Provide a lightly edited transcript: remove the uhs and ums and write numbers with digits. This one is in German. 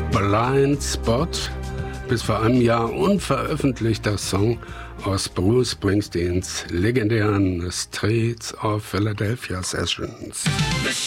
Blind Spot, bis vor einem Jahr unveröffentlichter Song aus Bruce Springsteens legendären Streets of Philadelphia Sessions.